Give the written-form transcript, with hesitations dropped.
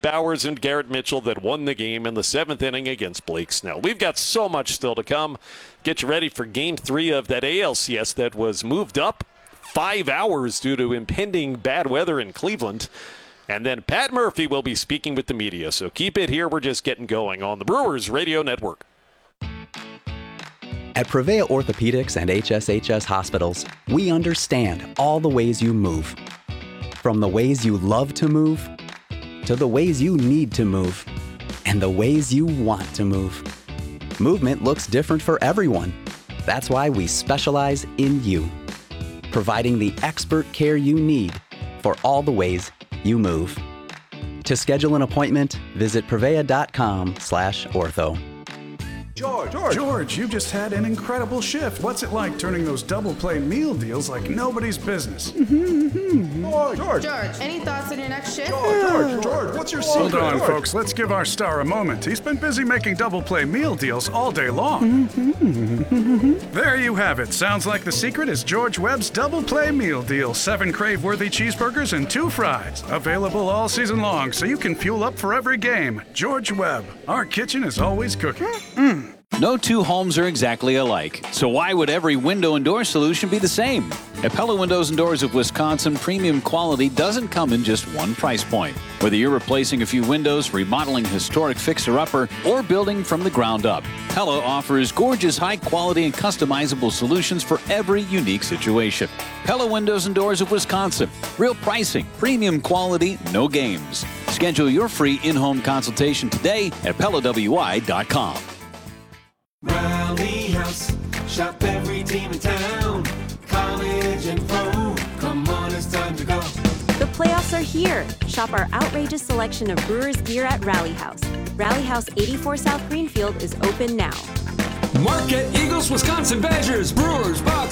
Bowers and Garrett Mitchell that won the game in the 7th inning against Blake Snell. We've got so much still to come. Get you ready for Game 3 of that ALCS that was moved up 5 hours due to impending bad weather in Cleveland. And then Pat Murphy will be speaking with the media. So keep it here. We're just getting going on the Brewers Radio Network. At Prevea Orthopedics and HSHS Hospitals, we understand all the ways you move. From the ways you love to move, to the ways you need to move, and the ways you want to move. Movement looks different for everyone. That's why we specialize in you, providing the expert care you need for all the ways you move. To schedule an appointment, visit prevea.com/ortho. George, you just had an incredible shift. What's it like turning those double play meal deals like nobody's business? George, any thoughts on your next shift? George, what's your secret? Hold on, folks. Let's give our star a moment. He's been busy making double play meal deals all day long. There you have it. Sounds like the secret is George Webb's double play meal deal. 7 crave-worthy cheeseburgers and 2 fries. Available all season long, so you can fuel up for every game. George Webb. Our kitchen is always cooking. No two homes are exactly alike, so why would every window and door solution be the same? At Pella Windows and Doors of Wisconsin, premium quality doesn't come in just one price point. Whether you're replacing a few windows, remodeling a historic fixer-upper, or building from the ground up, Pella offers gorgeous, high-quality, and customizable solutions for every unique situation. Pella Windows and Doors of Wisconsin. Real pricing, premium quality, no games. Schedule your free in-home consultation today at PellaWI.com. Rally House, shop every team in town, college and pro, come on, it's time to go. The playoffs are here. Shop our outrageous selection of Brewers gear at Rally House. Rally House 84 South Greenfield is open now. Mark at Eagles, Wisconsin Badgers, Brewers, Bucks,